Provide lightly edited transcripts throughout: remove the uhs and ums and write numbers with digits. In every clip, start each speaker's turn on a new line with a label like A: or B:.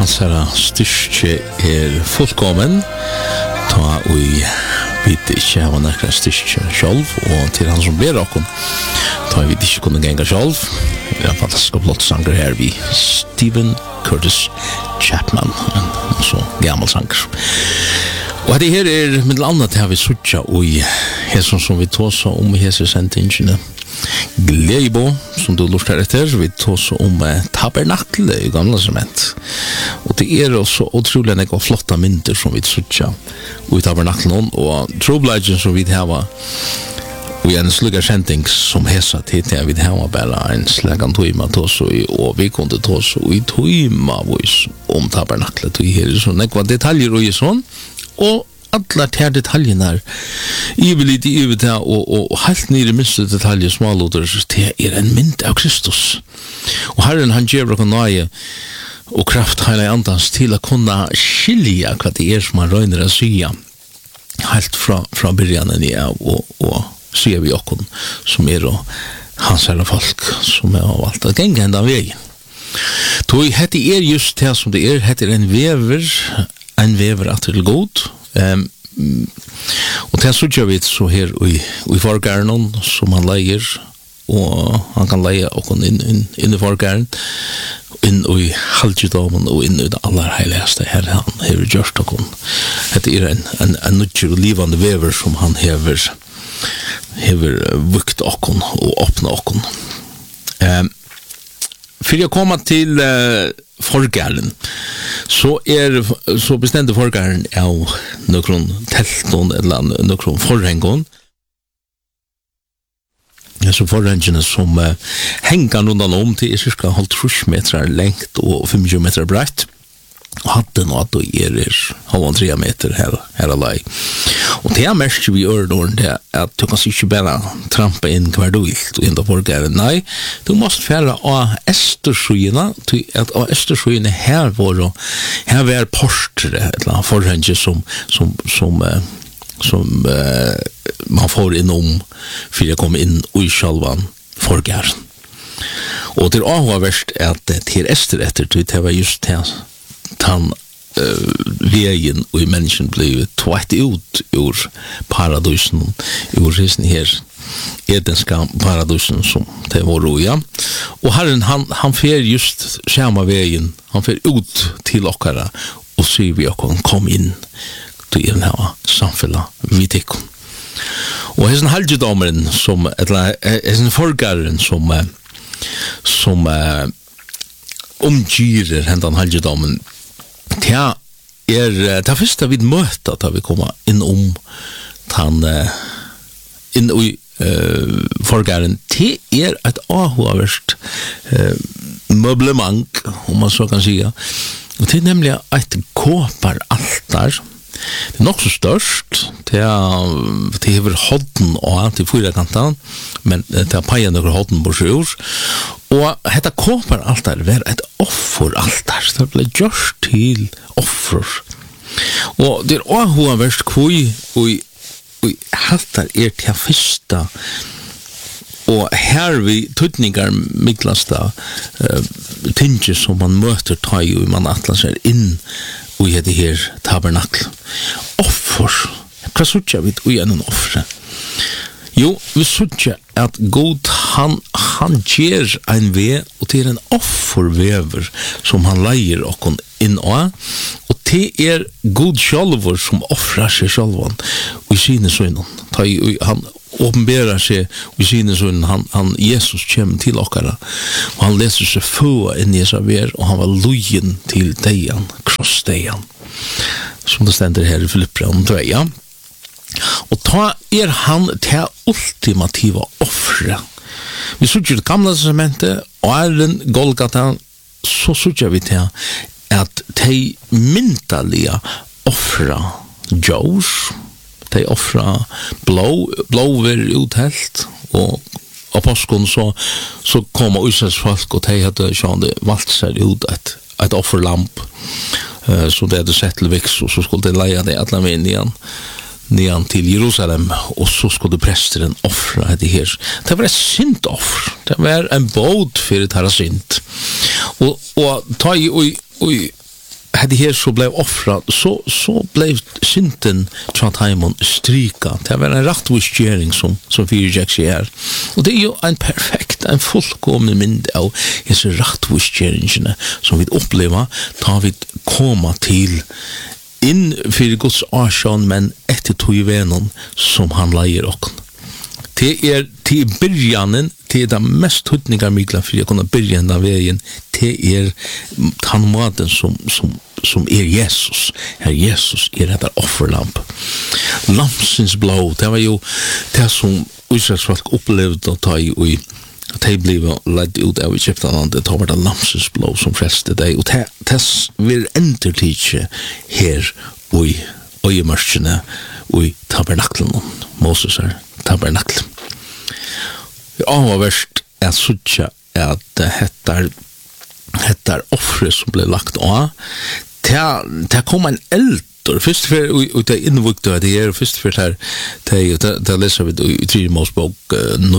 A: hans herra styrke fullkommen ta vi vet ikke hva nærkere styrke selv og til han som ber okkom ta vi ikke kunne genga selv vi har fantastisk flott sanger her vi Stephen Curtis Chapman en så gammel sanger og det her med annet her vi sutja og hesson som vi tåsa om hese sendingene Gleibo, som du lurtar etter, vi tås om tabernakle i gamla sement. Og det også utrolig nekva flotta mynter som vi sutja i tabernaklen, og trobladjen som vi hava og en slugga sending som hesa til vi hava bara en slagan tøyma tås og vi kunde tås og i tøyma om tabernakle tøy her, så nekva detaljer og sånn, og alla tær detaljerna ivelit ivetær og helt nere minste detaljer småloter til en mynd av Kristus. Og Herren han gjev okkur nøye og kraft heile andans til å kunne skilja hva det som han røyner å sya helt fra byrjanen og sya vi okkur som og hans herre folk som har valgt å genga enda vegin. Toi hette just det som det hette en vever at det god. Og det så vi så her i forgæren som han leier og han kan leie okkur inn i forgæren inn i halvdagen og inn i det aller heiligste her han har gjort okkur det en nødgjør og livande vever som han hever vukt okkur og åpna okkur for jeg kommer til forgæren så bestemte forgæren av noen telton eller noen forhengon så forhengene som henger rundt til cirka 50 meter lengt og 25 meter brett og hadde noe at det 3 meter her alai og det mest vi gjør det at du kan ikke bare trampe inn hver du vil og inn på forgæren, nei du måste fære av Estersøyene at av Estersøyene her var portere eller forhenge som man får innom for å komme inn i sjalvan forgæren og det også verst at til Ester etter det var just det han vegen og i mennesken ble tveit ut ur paradosen ur resten her edenska paradosen som det var roja og Herren han fer just samme vegen han fer ut til okkara og sier vi okkara kom inn til den her samfunnet vi tikkum og hessen halvdadomeren som hessen forgaren som omgyrer hendan halvdadomeren det første vi møter da vi kommer inn i forgæren det et avhåverst møblement om man så kan si og det nemlig et kåparaltar det nok så størst det hever hodden og til 4 kanten men det peier noen hodden på sjur og dette kåparaltar var et offeraltar det ble gjort til offer og det også verst hvor haltar til fyrsta og her vi tøtningar miklasta tinge som man møter ta i man atlas inn og i det her tabernakl offer hva sutja vi og gjennom offer jo, vi sutja at god han gjer ein ve og til en offervever som han leier okkon inn og det god sjálvor som offrar seg sjálvan og i sine søgnen han åpenberar seg og i sine søgnen han Jesus kommer til okkara og han leser seg føa inn i seg ver og han var lojen til deian krossdeian som det stender her i Filipperen 2 og ta han til ultimativa offre vi sutjer det gamla testamentet og den Golgata så sutjer vi til at de myntalige offra Jaws de offra blåver uthelt og av påskon så kom Israels folk og de hadde valgt seg ut et offerlamp så det hadde sett til viks og så skulle de leie det alle med inn nian til Jerusalem og så skulle presteren offra det her det var et sint offer det var en båt for et her sint og ta i hade här så blev offrat så blev synten Trondheimon strika. Det var en rättvisgering som Fyrjaks är. Och det är ju en perfekt, en fullkomlig mynd av dessa rättvisgeringarna som vi upplever tar vi komma till in för Guds årsjön men efter tog som han leier oss. Det är till början det är mest hutningar mikla för att kunna börja den vägen det han maten som Jesus. Herr Jesus det offerlamp. Lampsins blå, det var ju det som Israels folk upplevde att ta i de blev ledd ut av Egyptalandet, det var det lampsins blå som frälste dig. Och det vill entertidse här i öjemörskene och i tabernaklen. Moses tabernaklen. Avverst suttja at hettar offre som ble lagt av. Det kom en eldor. Først for det innvukte det først for det leser vi i 3 Mosebok 9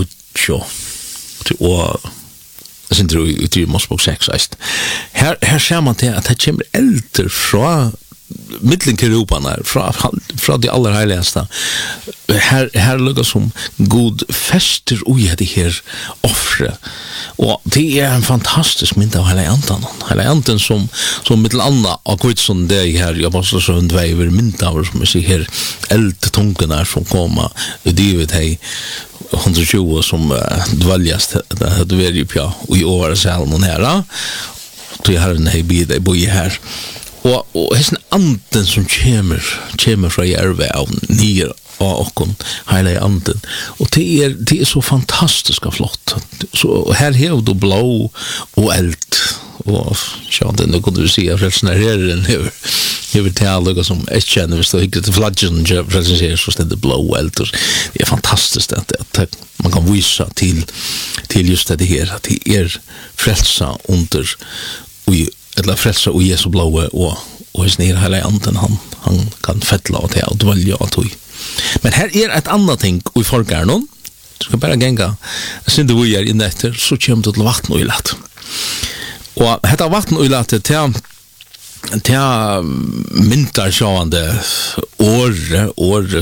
A: og jeg synes det i 3 Mosebok 6. Her ser man til at det kommer eldor fra mittlenkeroparna fra de aller heiligste. Her lukka som god fester ui det her offre. Og det en fantastisk mynd av hele andan. Hele andan som mittel anna akkurat som det her i Apostlesøvn 2 mynd av som jeg sier her eldtungene som kommer i divet hei 120 som dvaljas det hadde vært på i åresalen her og jeg har en hei bid jeg bor her og hesten anden som kommer fra Järve av nyer av okkon heile anden og det er så fantastisk og flott så her hev du blå og eld og sjående, nå kunne du si at frelsen her hever til som jeg kjenner hvis du hikker til flaggen frelsen her så stedet blå og eld det er fantastisk at man kan vise til just det her at det er frelsa under eller frelsa og Jesu blåe og hans nere hele anden han kan fettla og til og dvalja og tog. Men her et annet ting i forgærnen du skal bare genga siden du er inne etter så kommer du til vatten og ilat og dette vatten og ilat til myntar sjående åre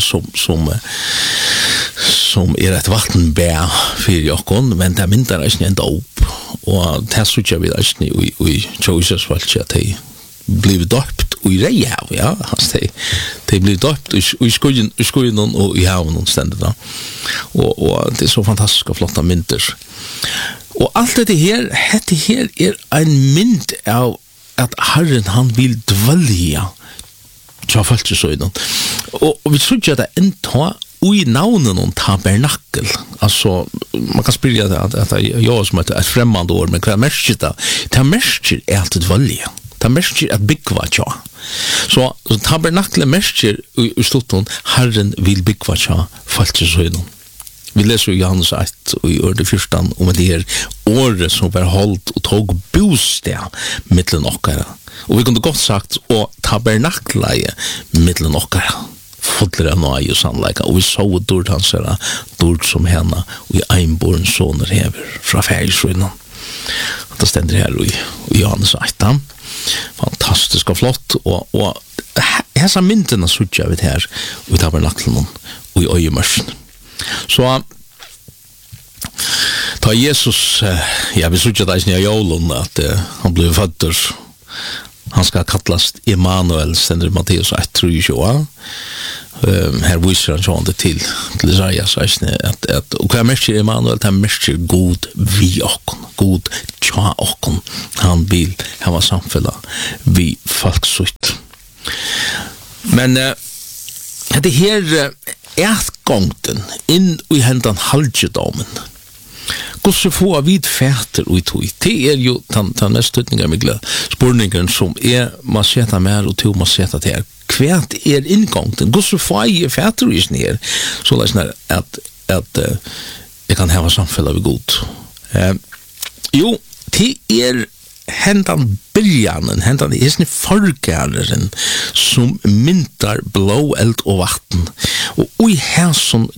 A: som et vattenbær for jokken, men det myntar ikke en dåp og det sutja vi ikke i tjøysesvalg at de blir døpt i reihav, ja, de blir døpt i skogen og i haven stendet da. Og det er så fantastiske flotte mynter. Og alt dette her en mynd av at Herren han vil dvelja tja falskesøyden. Og vi tror at det enda i navnen om tabernakel, altså, man kan spyrja det at jeg som et fremmande ord, men hva merker det? Det merker at dvelja. Det merker at byggva tja. Så tabernaklet merker i slutten, Herren vil byggva tja falskesøyden. Vi leser i Johannes 1 og i ørde 14 om det her året som var holdt og tog bosted mittlen okkara. Og vi kunne godt sagt og tabernakleie mittlen okkara. Fodler av noe og sannleika. Og vi så dård hans her, dård som henne og i einborn soner hever fra færisrøynen. Det stender her i Johannes 1. Fantastisk og flott. Og hessa myndene sutja vi her i tabernaklen og i øyemørsen. Så ta Jesus vi sutja det i jolun at han ble fødder han skal kallast Immanuel stender Matteus 1:23 her viser han sånn det til Isaias at og hva merker Immanuel han merker god vi okkon god tja okkon han vil hava samfella vi folk sutt men det her gångten inn i hendan halvdjedomen. Hvordan få vid fæter og tog? Det jo den mest tøtninger med glede. Spørningen som man seta mer og to man seta til. Hva inngångten? Hvordan få jeg fæter i sned? Så det at jeg kan hava samfellet ved god. Jo, det hendan byrjanen, hendan isne forgæreren som myntar blå eld og vatten og i hæsson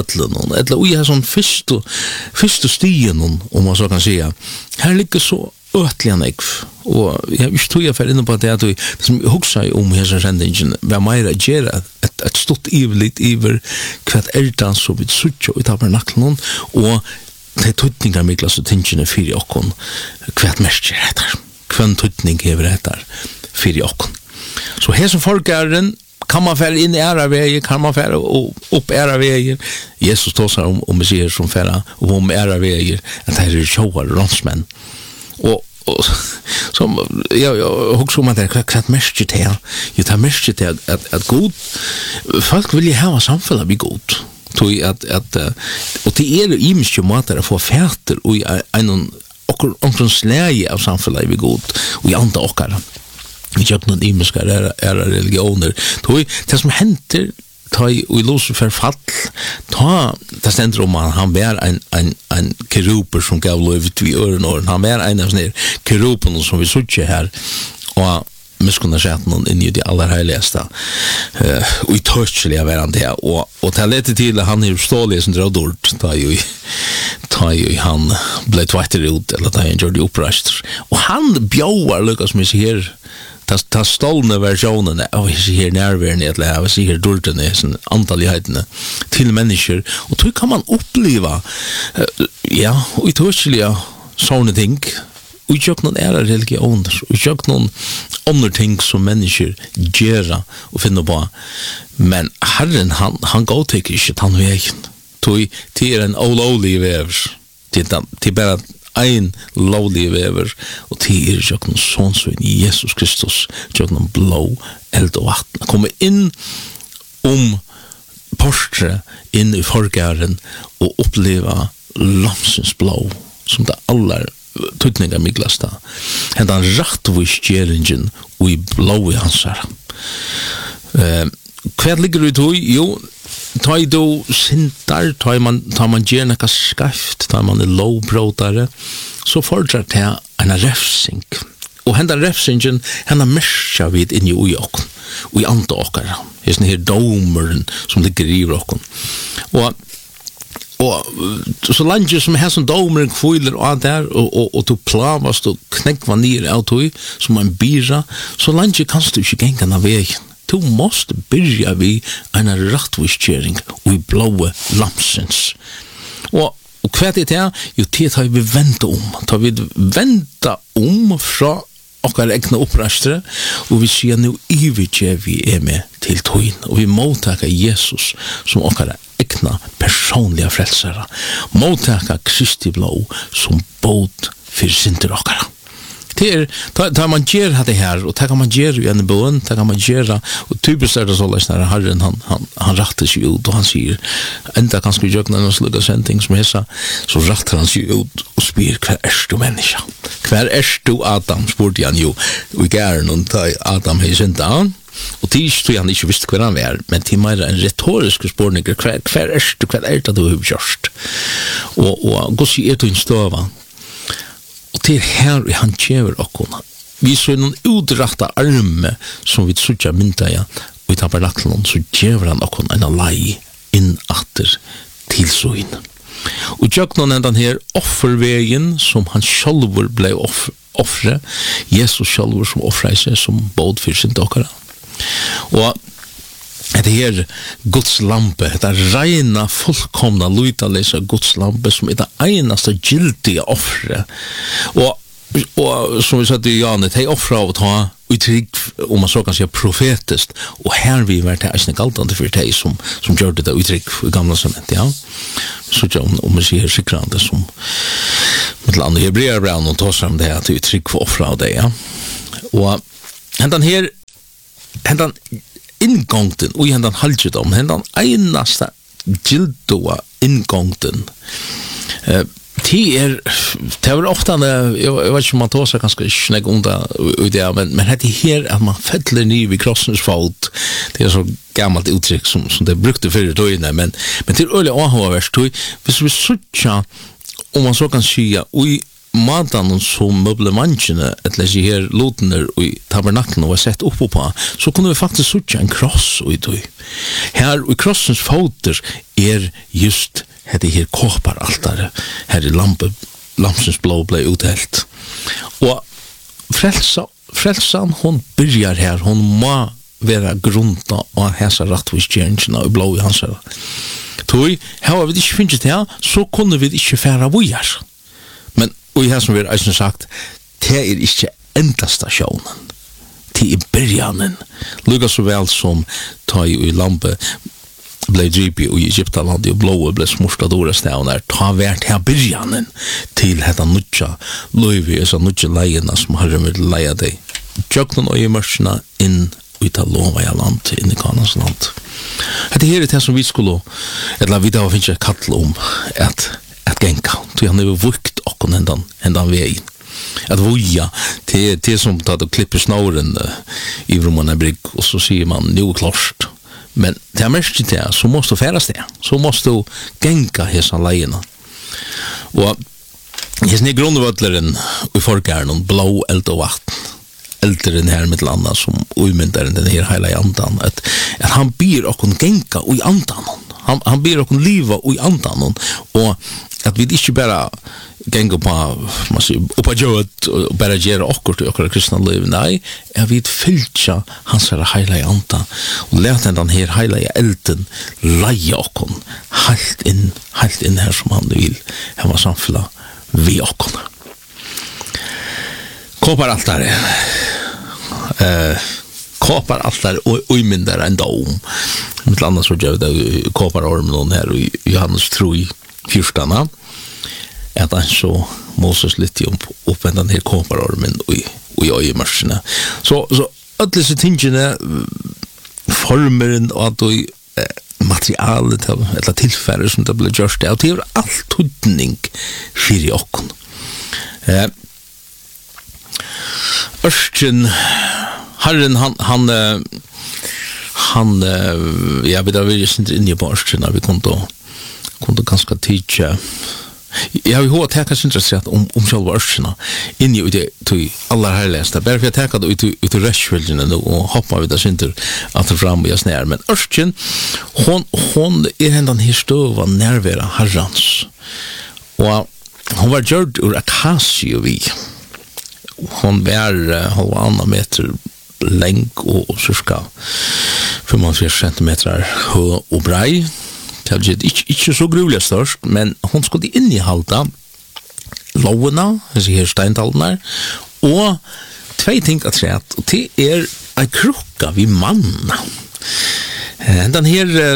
A: grunnvøtlen eller i hæsson fyrste stien om man så kan säga her ligger så ötliga nekv. Og jeg ikke tog jeg for inne på det som jeg husker om hese sendingen, var mer å gjøre et stort ivelig iver hva det som vi suttje og tabernaklen, og det tøytninger miklas og tingene fyrir okkon, hva mest gjør etter, hva tøytning hever etter fyrir okkon. Så hese folkeren kan man fære inn i æra veier, kan man fære opp æra veier. Jesus tåsar om Messias som fære om æra veier, at det er sjåar rånsmenn. Og som jeg husker om at det er mest til det. Jeg tar mest til det at god, folk vil ha samfunnet vi god. Og det er jo imiske måter å få fæter og en slæge av samfunnet vi god, og i andre okkara. Vi gjør noen imiske religioner. Det som henter i Lucifer fall, det stender om han var en keruper som gav lov til øren åren. Han var en av sånne kerupen som vi suttje her, og miskunna sett noen inn i de aller heiligste, og i tørselig av han det. Og til lete til han er stålig som drar dård, da jo han ble tvætter ut, eller da han gjør det opprest. Og han bjauar, lukas som vi sier, ta stålne versjonene av disse her nærværende, eller av disse her dårdene, antallighetene, til mennesker. Og så kan man oppleva, og i tørselig sånne ting, og ikke noen religioner, og ikke noen andre ting som mennesker gjør og finner på. Men Herren, han godtykker ikke den veien. Det er en olovlig vever. Det er bare en lovlig vever, og det er ikke noen sånn som Jesus Kristus, ikke noen blå, eld og vatten. Kommer inn portre, inn i forgæren, og oppleva lamsens blå, som det aller tøytninga miklasta. Hentan rattvis gjeringen og i blå i hans her. Hva ligger du i? Jo, ta i do sintar, ta man gjør nekka skaft, ta man lovbrådare, så fordrar det en refsing. Og hentan refsingen, hentan merskja vid inn i ui okkon, og i andre okkar. Det er sånn her domeren som ligger i okkon. Og så langt som her som domeren kviler og der, og du plavast og knekva nir av tog, som en bira, så langt kanst du ikke genga av veien. Du måste byrja vi en rattviskjering og i blåe lamsens. Og hva er det? Jo, det tar vi venta om. Tar vi venta om fra okkar egna opprastere, og vi sier nu ividje vi med til tøyen, og vi mottaka Jesus som okkar egna personliga frelsere, mottaka Kristi blå som båt for synder okkara. Det tar man gjør det her, og det kan man gjøre i en bøn, det kan man gjøre, og typisk det så løs når Herren, han ratter seg ut, og han sier, enda kanskje gjør noen slugga sending som hessa, så ratter han seg ut og spyr, hver du menneska? Hver du Adam? Spurte han jo, og i gæren, og Adam hei synda han, og tog han ikke visste hver han var, men til meg en retorisk spørning, hver du, hver det du har gjort? Og gå sier du en støva, og til her han kjever okkona. Vi så noen utrakta arme som vi sutja mynda og i tabernaklen, så kjever han okkona en lei inn atter til søyn. Og tjøk noen enn her offervegen som han sjálfur ble offre, Jesus sjálfur som offre seg som båd for sin dokkara. Og det her Guds lampe, det reina, fullkomna, luitalesa Guds lampe, som er det einaste gildige offre. Og som vi sa til Jan, det er offre av å ta uttrykk, om man så kan si profetisk, og her vi var til eisne galtande for det som gjør det uttrykk i gamla sement, ja. Så ikke om vi sier sikrande som med landet Hebreerbrevet og tar om det at uttrykk for offre av det, ja. Og hentan inngångten, og hentan halvdjedom, hentan einaste gildoa inngångten, det var ofta, jeg vet ikke om man tar seg ganske snegg onda ut det, men det her at man fettler ny vid krossens fot, det er så gammalt uttrykk som det brukte fyrir tøyene, men det er øyelig avhåverst, hvis vi suttja, om man så kan sige, og matan som møblemannsjene, eller si her lotener og tabernaklen var sett oppå på, så kunne vi faktisk suttja en kross og i tøy. Her i krossens foter er just hette her kåparaltare, her er lamsens blå ble uthelt. Og frelsan hon byrjar her, hon må være grunna og hesa rattvisgjengina og blå i hans her. Tui, her vi ikke finnes det her, så kunne vi ikke færa vujar. Men, og her som vi har sagt, det ikke enda stasjonen. Til byrjanen. Lukka så vel som ta i lampe ble dripi i Egyptaland og blåa ble smursta dora stavnar, ta vært her byrjanen til hetta nutja løyvi, essa nutja leina som har vil leia deg. Jöknan og i mørsina inn ut av lova land, inn i Kanans land. Hetta her det som vi skulle, eller vi da finnes jeg kattle om at genka, så han har vukt okkon hendan vegin. At voja til som da du klipper snåren i Romana brygg, og så sier man nu klart. Men det mest til det, så måste du färdas det. Så måste du genka hesa leina. Og hesen i grundvötleren i forgärden, blå eld og vatten. Elderen her med landa som umyndar den her heila i andan. At han byr okon genka i andan. Han byr okon liva i andan. Og at vi ikke bare genga på oppa jød og bare gjøre okkur til okkur kristna liv. Nei, jeg vil fyltja hans her heila i andan og lete den her heila i elden leie okkon helt inn her som han vil hava samfunnet vi okkon. Kopparaltare og umyndar en dom. Mitt annet så gjør det kopparormen her i Johannes 3:14. At han så Moses litt opp enn den her kopparormen og i øyemarsene. Så alle disse tingene, formeren og materialet eller tilfære som det ble gjørst det, og det er alt tydning for i okken. Ørsten, Herren, han ja, vi da vil ikke inn i på Ørsten, vi kunne ganske tidse. Jeg har jo hatt teka interessert om sjálva Ørstena inni i det til aller herligste. Bare for jeg teka det ut i restfylgjene og hoppa vi da synder at det fram og jeg snær. Men Ørsten, hon hendan her støva nærvera herrans. Og hon var gjørd ur akasio vi. Hon var 1,5 meter leng og cirka 45 centimeter høy og brei. Det er ikke så gruvlig størst, men hon skulle innehalda lovena, disse her steintallene, og 2 ting at sett, og det er en krukka vi manna. Den her,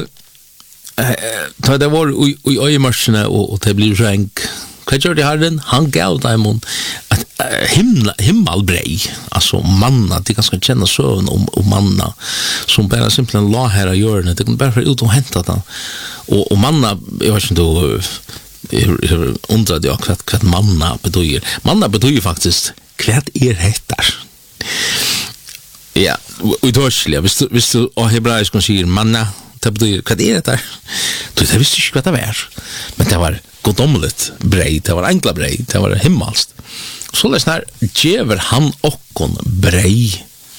A: da det var i øyemarsene, og det blir renk, hva gjør det herren? Han gav dem at himmelbrei, altså manna, de ganske kjenne søvn om manna, som bare simpelthen la her av hjørnet, det kunne bare være ut og hente det. Og manna, jeg vet ikke om du undret jo hva manna betyr. Manna betyr faktisk, hva hettar? Ja, utørselig, hvis du av hebraisk sier manna, det betyr, hva hettar? Det visste ikke hva det var, men det var godomligt brei, det var enkla brei, det var himmelst. Så det er djever han okkon brei,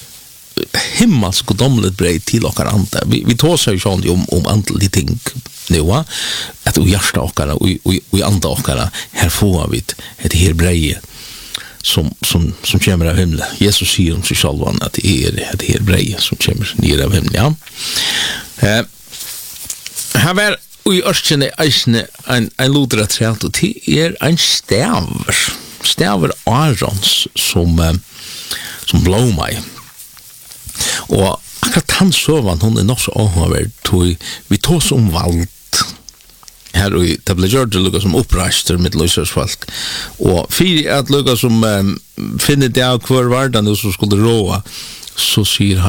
A: himmels godomligt brei til okkar andre. Vi tåser jo sånn om andre ting nu, at vi hjersta okkara, og andre okkara, her får vi et her brei som kommer av himmelen. Jesus sier om seg selv at det er et her brei som kommer ned av himmelen, ja. Her var i Ørstene eisne en lodra træt, og det er en staver Arons som blå meg. Og akkurat han søvann, hun er nok så avhåverd, vi tås om valgt. Her det ble gjort det lukka som opprester med løsørsfolk. Og fyrir at lukka som finner det av hver hverdag som skulle råa, så sier han